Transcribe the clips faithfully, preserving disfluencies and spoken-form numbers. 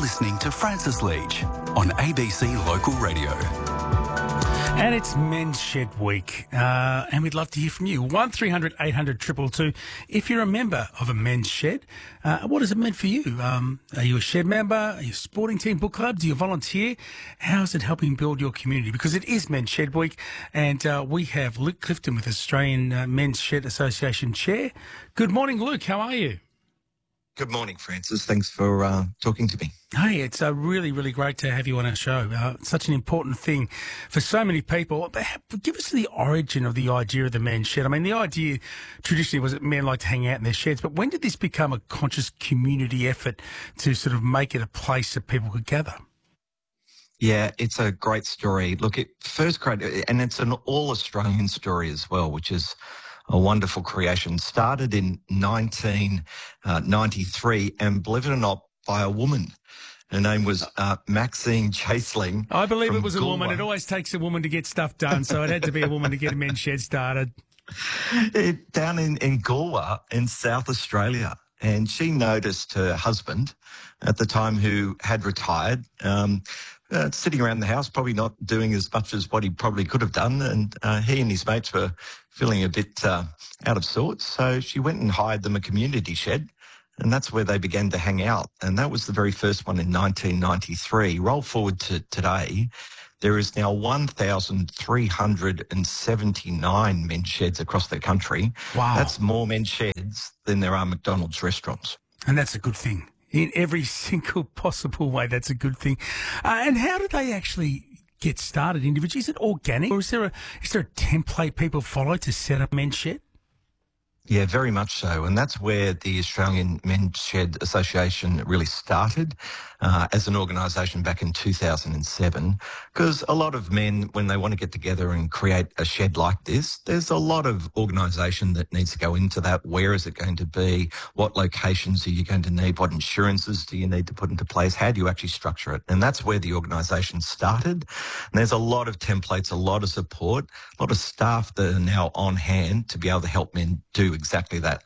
listening to Francis Leach on A B C Local Radio. And it's Men's Shed Week, uh, and we'd love to hear from you. one three hundred eight hundred two two two. If you're a member of a men's shed, uh, what does it mean for you? Um, are you a shed member? Are you a sporting team, book club? Do you volunteer? How is it helping build your community? Because it is Men's Shed Week, and uh, we have Luke Clifton with Australian uh, Men's Shed Association Chair. Good morning, Luke. How are you? Good morning, Francis. Thanks for uh, talking to me. Hey, it's uh, really, really great to have you on our show. Uh, such an important thing for so many people. But give us the origin of the idea of the men's shed. I mean, the idea traditionally was that men like to hang out in their sheds, but when did this become a conscious community effort to sort of make it a place that people could gather? Yeah, it's a great story. Look, it first created, and it's an all-Australian story as well, which is a wonderful creation. Started in nineteen ninety-three, and believe it or not, by a woman. Her name was uh, Maxine Chaseling. I believe it was a Galway. woman. It always takes a woman to get stuff done, so it had to be a woman to get a men's shed started. It, down in, in Galway in South Australia. And she noticed her husband at the time, who had retired, um, uh, sitting around the house, probably not doing as much as what he probably could have done. And uh, he and his mates were feeling a bit uh, out of sorts. So she went and hired them a community shed, and that's where they began to hang out. And that was the very first one in nineteen ninety-three. Roll forward to today, there is now one thousand three hundred seventy-nine men's sheds across the country. Wow. That's more men's sheds than there are McDonald's restaurants. And that's a good thing. In every single possible way, that's a good thing. Uh, and how do they actually get started individually? Is it organic, or is there a is there a template people follow to set up a men's shed? Yeah, very much so. And that's where the Australian Men's Shed Association really started uh, as an organisation back in two thousand seven. Because a lot of men, when they want to get together and create a shed like this, there's a lot of organisation that needs to go into that. Where is it going to be? What locations are you going to need? What insurances do you need to put into place? How do you actually structure it? And that's where the organisation started. And there's a lot of templates, a lot of support, a lot of staff that are now on hand to be able to help men do exactly that.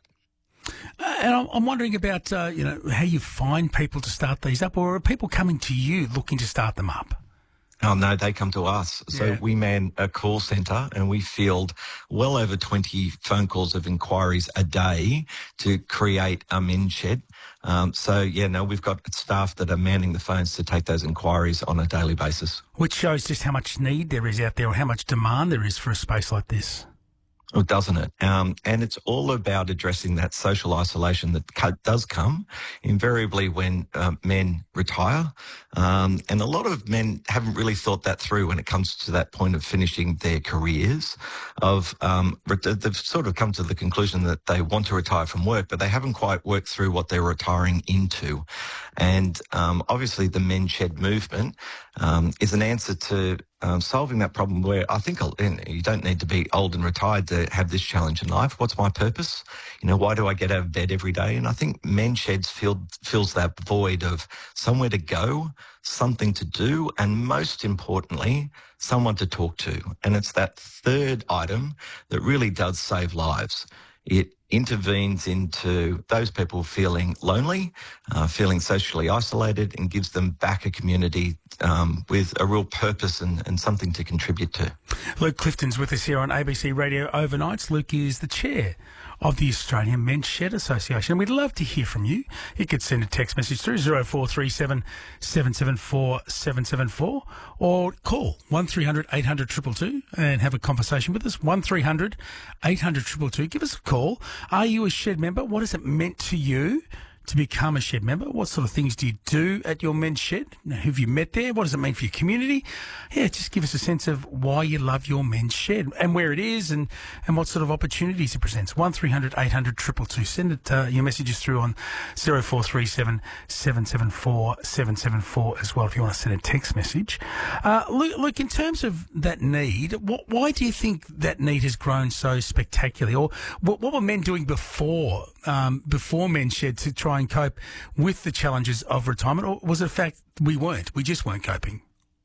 Uh, and I'm, I'm wondering about, uh, you know, how you find people to start these up, or are people coming to you looking to start them up? Oh, no, they come to us. So Yeah. we man a call centre, and we field well over twenty phone calls of inquiries a day to create a men's shed. Um, so, yeah, no, we've got staff that are manning the phones to take those inquiries on a daily basis. Which shows just how much need there is out there, or how much demand there is for a space like this. Oh, doesn't it? Um, and it's all about addressing that social isolation that co- does come invariably when um, men retire. Um, and a lot of men haven't really thought that through when it comes to that point of finishing their careers. Of um, they've sort of come to the conclusion that they want to retire from work, but they haven't quite worked through what they're retiring into. And um, obviously the men's shed movement um, is an answer to Um, solving that problem, where I think you don't need to be old and retired to have this challenge in life. What's my purpose? You know, why do I get out of bed every day? And I think men's sheds fill, fills that void of somewhere to go, something to do, and most importantly, someone to talk to. And it's that third item that really does save lives. It intervenes into those people feeling lonely, uh, feeling socially isolated, and gives them back a community um, with a real purpose and, and something to contribute to. Luke Clifton's with us here on A B C Radio Overnights. Luke is the chair of the Australian Men's Shed Association. We'd love to hear from you. You could send a text message through zero four three seven, seven seven four, seven seven four, or call one three hundred eight hundred two two two and have a conversation with us. one three hundred eight hundred two two two. Give us a call. Are you a shed member? What has it meant to you to become a shed member? What sort of things do you do at your men's shed? Who have you met there? What does it mean for your community? Yeah, just give us a sense of why you love your men's shed and where it is, and, and what sort of opportunities it presents. one three hundred eight hundred two two two. Send it, uh, your messages through on zero four three seven, seven seven four, seven seven four as well if you want to send a text message. Uh, look, look, in terms of that need, what, why do you think that need has grown so spectacularly? Or what, what were men doing before, um, before men's shed to try and cope with the challenges of retirement, or was it a fact we weren't, we just weren't coping?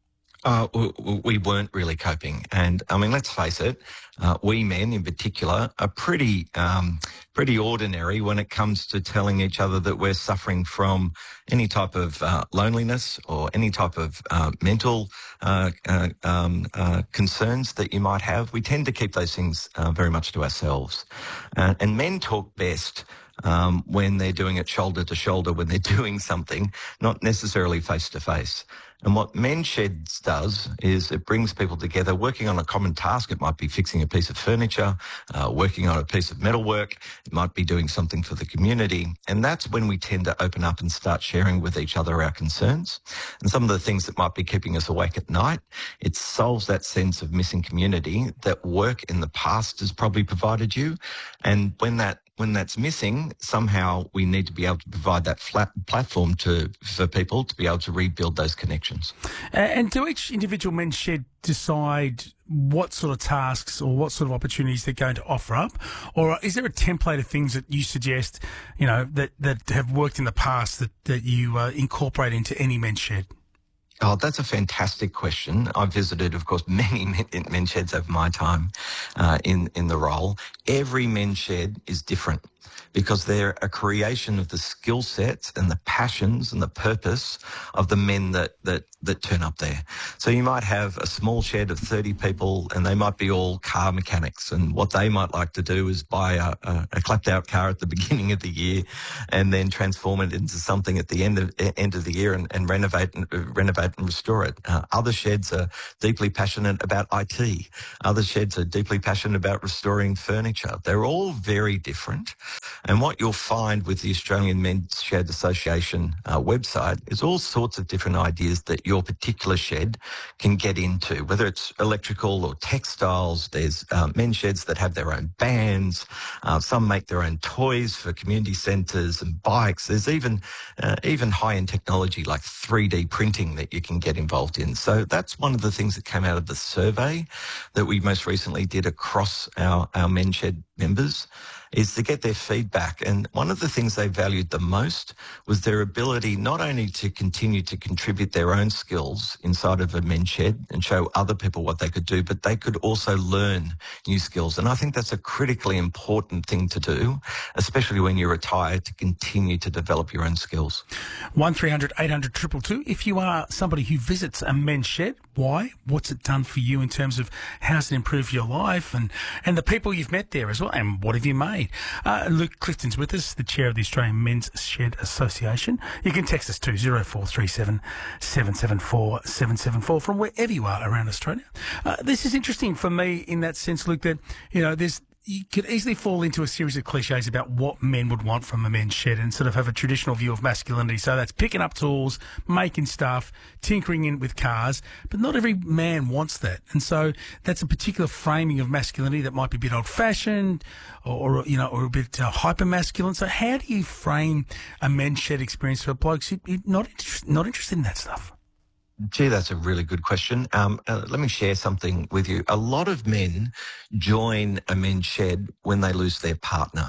Uh, w- we weren't really coping. And I mean, let's face it, uh, we men in particular are pretty, um, pretty ordinary when it comes to telling each other that we're suffering from any type of uh, loneliness or any type of uh, mental uh, uh, um, uh, concerns that you might have. We tend to keep those things uh, very much to ourselves. Uh, and men talk best Um, when they're doing it shoulder to shoulder, when they're doing something, not necessarily face to face. And what Men Sheds does is it brings people together working on a common task. It might be fixing a piece of furniture, uh, working on a piece of metalwork. It might be doing something for the community. And that's when we tend to open up and start sharing with each other our concerns and some of the things that might be keeping us awake at night. It solves that sense of missing community that work in the past has probably provided you. And when that When that's missing, somehow we need to be able to provide that flat platform to for people to be able to rebuild those connections. Uh, and do each individual men's shed decide what sort of tasks or what sort of opportunities they're going to offer up? Or is there a template of things that you suggest, you know, that, that have worked in the past that, that you uh, incorporate into any men's shed? Oh, that's a fantastic question. I've visited, of course, many men, men's sheds over my time uh, in, in the role. Every men's shed is different because they're a creation of the skill sets and the passions and the purpose of the men that, that, that turn up there. So you might have a small shed of thirty people and they might be all car mechanics, and what they might like to do is buy a, a, a clapped out car at the beginning of the year and then transform it into something at the end of, end of the year and, and renovate and uh, renovate and restore it. Uh, other sheds are deeply passionate about I T. Other sheds are deeply passionate about restoring furniture. They're all very different. And what you'll find with the Australian Men's Shed Association uh, website is all sorts of different ideas that your particular shed can get into, whether it's electrical or textiles. There's uh, men's sheds that have their own bands. Uh, some make their own toys for community centres and bikes. There's even uh, even high-end technology like three D printing that you can get involved in. So that's one of the things that came out of the survey that we most recently did across our, our men's shed members, is to get their feedback. And one of the things they valued the most was their ability not only to continue to contribute their own skills inside of a men's shed and show other people what they could do, but they could also learn new skills. And I think that's a critically important thing to do, especially when you retire, to continue to develop your own skills. one three hundred eight hundred two two two. If you are somebody who visits a men's shed, why? What's it done for you in terms of how's it improved your life and, and the people you've met there as well? And what have you made? Uh, Luke Clifton's with us, the chair of the Australian Men's Shed Association. You can text us to zero four three seven, seven seven four, seven seven four from wherever you are around Australia. Uh, this is interesting for me in that sense, Luke, that, you know, there's you could easily fall into a series of cliches about what men would want from a men's shed and sort of have a traditional view of masculinity. So that's picking up tools, making stuff, tinkering in with cars. But not every man wants that. And so that's a particular framing of masculinity that might be a bit old-fashioned or, or you know, or a bit uh, hyper-masculine. So how do you frame a men's shed experience for blokes who are not, inter- not interested in that stuff? Gee, that's a really good question. Um, uh, let me share something with you. A lot of men join a men's shed when they lose their partner.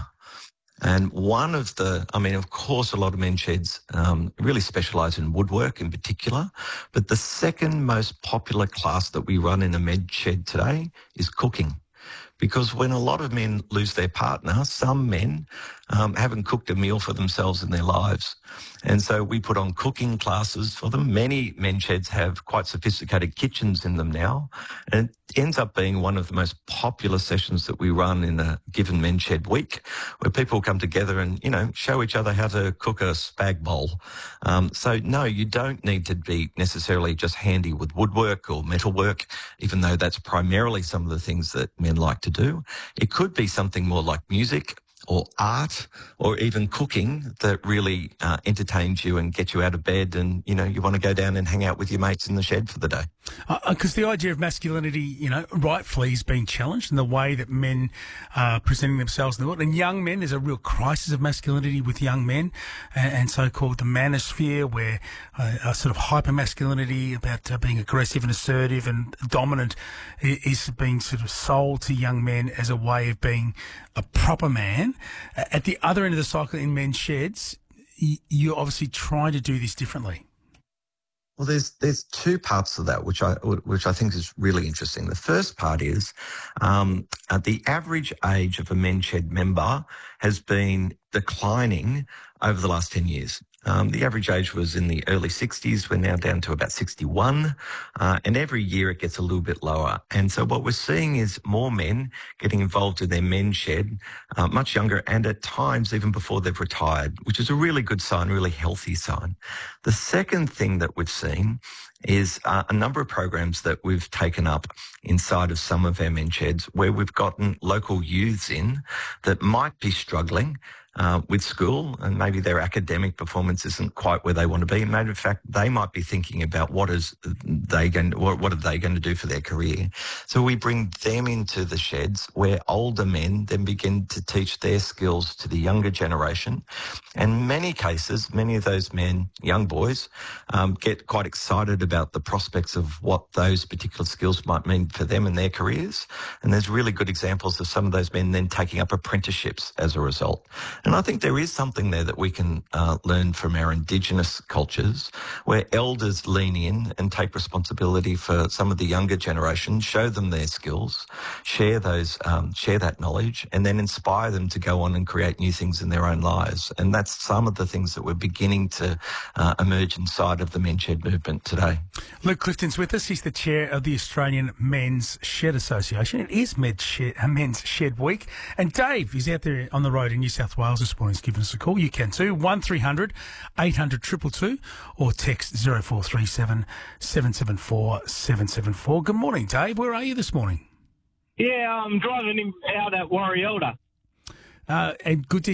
And one of the, I mean, of course, a lot of men's sheds um, really specialise in woodwork in particular. But the second most popular class that we run in a men's shed today is cooking. Because when a lot of men lose their partner, some men um, haven't cooked a meal for themselves in their lives. And so we put on cooking classes for them. Many men's sheds have quite sophisticated kitchens in them now. And it ends up being one of the most popular sessions that we run in a given men's shed week, where people come together and, you know, show each other how to cook a spag bowl. Um, so, no, you don't need to be necessarily just handy with woodwork or metalwork, even though that's primarily some of the things that men like to do. It could be something more like music or art or even cooking that really uh, entertains you and gets you out of bed and, you know, you want to go down and hang out with your mates in the shed for the day. Because uh, the idea of masculinity, you know, rightfully is being challenged in the way that men are presenting themselves in the world. And young men, there's a real crisis of masculinity with young men and, and so-called the manosphere, where uh, a sort of hyper-masculinity about uh, being aggressive and assertive and dominant is being sort of sold to young men as a way of being a proper man. At the other end of the cycle in men's sheds, you're obviously trying to do this differently. Well, there's there's two parts of that, which I which I think is really interesting. The first part is um, uh, the average age of a Men's Shed member has been declining over the last ten years. Um, the average age was in the early sixties. We're now down to about sixty-one, uh, and every year it gets a little bit lower. And so what we're seeing is more men getting involved in their Men's Shed uh, much younger, and at times even before they've retired, which is a really good sign, really healthy sign. The second thing that we've seen is uh, a number of programs that we've taken up inside of some of our Men's Sheds where we've gotten local youths in that might be struggling Uh, with school, and maybe their academic performance isn't quite where they want to be. And maybe, in fact, they might be thinking about what is they going, to, what, what are they going to do for their career. So we bring them into the sheds where older men then begin to teach their skills to the younger generation. And in many cases, many of those men, young boys, um, get quite excited about the prospects of what those particular skills might mean for them and their careers. And there's really good examples of some of those men then taking up apprenticeships as a result. And I think there is something there that we can uh, learn from our Indigenous cultures where elders lean in and take responsibility for some of the younger generation, show them their skills, share those, um, share that knowledge, and then inspire them to go on and create new things in their own lives. And that's some of the things that we're beginning to uh, emerge inside of the Men's Shed movement today. Luke Clifton's with us. He's the chair of the Australian Men's Shed Association. It is Men's Shed, uh, Men's Shed Week. And Dave is out there on the road in New South Wales this morning. He's given us a call. You can too. one three hundred eight hundred two two two or text zero four three seven seven seven four seven seven four. Good morning, Dave. Where are you this morning? Yeah, I'm driving him out at Warrielda. Uh, and good to